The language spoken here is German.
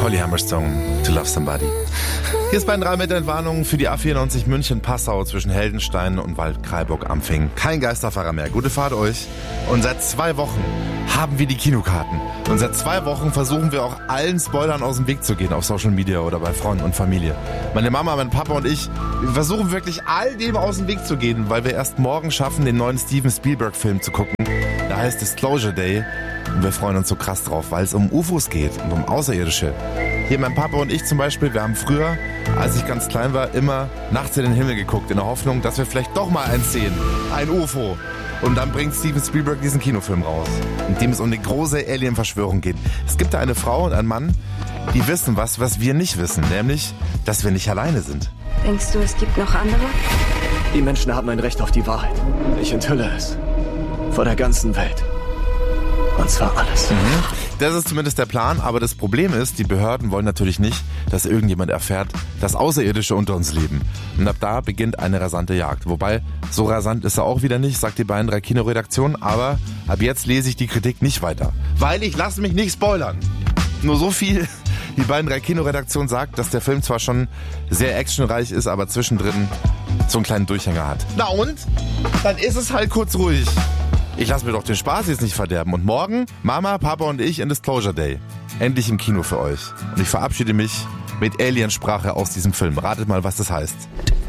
Polly Hammerstone, To Love Somebody. Hier ist bei den 3 Meter Entwarnung für die A94 München-Passau zwischen Heldenstein und Waldkraiburg-Ampfing. Kein Geisterfahrer mehr. Gute Fahrt euch. Und seit 2 Wochen haben wir die Kinokarten. Und seit 2 Wochen versuchen wir auch allen Spoilern aus dem Weg zu gehen auf Social Media oder bei Freunden und Familie. Meine Mama, mein Papa und ich, wir versuchen wirklich all dem aus dem Weg zu gehen, weil wir erst morgen schaffen, den neuen Steven Spielberg-Film zu gucken. Der heißt Disclosure Day. Und wir freuen uns so krass drauf, weil es um UFOs geht und um Außerirdische. Hier mein Papa und ich zum Beispiel, wir haben früher, als ich ganz klein war, immer nachts in den Himmel geguckt, in der Hoffnung, dass wir vielleicht doch mal eins sehen. Ein UFO. Und dann bringt Steven Spielberg diesen Kinofilm raus, in dem es um eine große Alien-Verschwörung geht. Es gibt da eine Frau und einen Mann, die wissen was wir nicht wissen, nämlich, dass wir nicht alleine sind. Denkst du, es gibt noch andere? Die Menschen haben ein Recht auf die Wahrheit. Ich enthülle es. Vor der ganzen Welt. Und zwar alles. Das ist zumindest der Plan, aber das Problem ist, die Behörden wollen natürlich nicht, dass irgendjemand erfährt, dass Außerirdische unter uns leben. Und ab da beginnt eine rasante Jagd. Wobei, so rasant ist er auch wieder nicht, sagt die beiden 3 Kinoredaktionen, aber ab jetzt lese ich die Kritik nicht weiter. Weil ich lasse mich nicht spoilern. Nur so viel, die beiden 3 Kinoredaktionen sagt, dass der Film zwar schon sehr actionreich ist, aber zwischendrin so einen kleinen Durchhänger hat. Na und? Dann ist es halt kurz ruhig. Ich lasse mir doch den Spaß jetzt nicht verderben. Und morgen, Mama, Papa und ich in Disclosure Day. Endlich im Kino für euch. Und ich verabschiede mich mit Aliensprache aus diesem Film. Ratet mal, was das heißt.